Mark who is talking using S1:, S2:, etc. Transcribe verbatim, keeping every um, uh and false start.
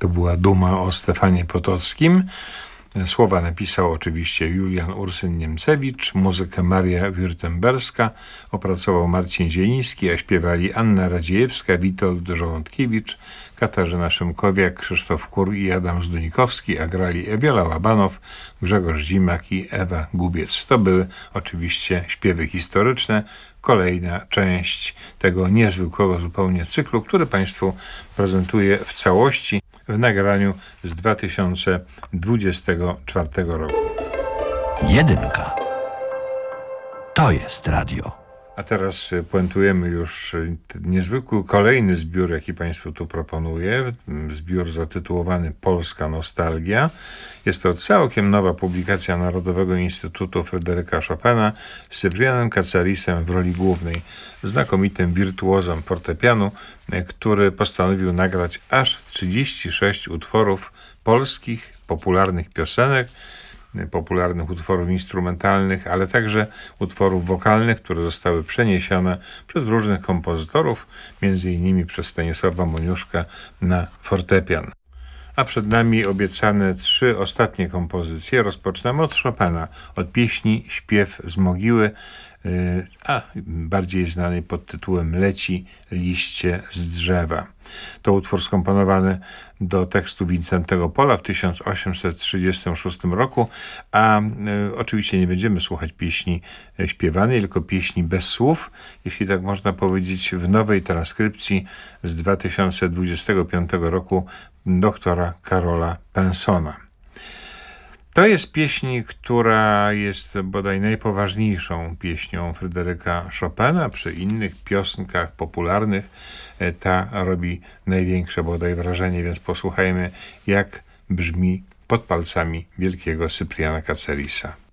S1: To była duma o Stefanie Potockim. Słowa napisał oczywiście Julian Ursyn-Niemcewicz, muzykę Maria Württemberska, opracował Marcin Zieliński, a śpiewali Anna Radziejewska, Witold Żołądkiewicz, Katarzyna Szymkowiak, Krzysztof Kur i Adam Zdunikowski, a grali Ewiola Łabanow, Grzegorz Zimak i Ewa Gubiec. To były oczywiście śpiewy historyczne, kolejna część tego niezwykłego zupełnie cyklu, który Państwu prezentuję w całości w nagraniu z dwa tysiące dwudziestego czwartego roku.
S2: Jedynka. To jest radio.
S1: A teraz puentujemy już niezwykły kolejny zbiór, jaki Państwu tu proponuję. Zbiór zatytułowany Polska Nostalgia. Jest to całkiem nowa publikacja Narodowego Instytutu Fryderyka Chopina z Cyprianem Kacarisem w roli głównej, znakomitym wirtuozem fortepianu, który postanowił nagrać aż trzydzieści sześć utworów polskich, popularnych piosenek, popularnych utworów instrumentalnych, ale także utworów wokalnych, które zostały przeniesione przez różnych kompozytorów, między innymi przez Stanisława Moniuszkę na fortepian. A przed nami obiecane trzy ostatnie kompozycje. Rozpoczynamy od Chopina, od pieśni Śpiew z mogiły, a bardziej znanej pod tytułem Leci liście z drzewa. To utwór skomponowany do tekstu Wincentego Pola w tysiąc osiemset trzydziestym szóstym roku, a y, oczywiście nie będziemy słuchać pieśni śpiewanej, tylko pieśni bez słów, jeśli tak można powiedzieć, w nowej transkrypcji z dwa tysiące dwudziestego piątego roku doktora Karola Pensona. To jest pieśń, która jest bodaj najpoważniejszą pieśnią Fryderyka Chopina. Przy innych piosenkach popularnych ta robi największe bodaj wrażenie, więc posłuchajmy, jak brzmi pod palcami wielkiego Cypriana Cacarisa.